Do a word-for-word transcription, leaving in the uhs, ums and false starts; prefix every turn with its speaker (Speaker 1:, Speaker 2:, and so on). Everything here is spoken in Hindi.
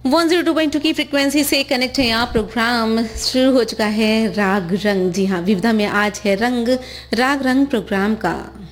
Speaker 1: One zero two point two की फ्रिक्वेंसी से कनेक्ट है आप। प्रोग्राम शुरू हो चुका है राग रंग। जी हाँ, विविधा में आज है रंग राग रंग प्रोग्राम का।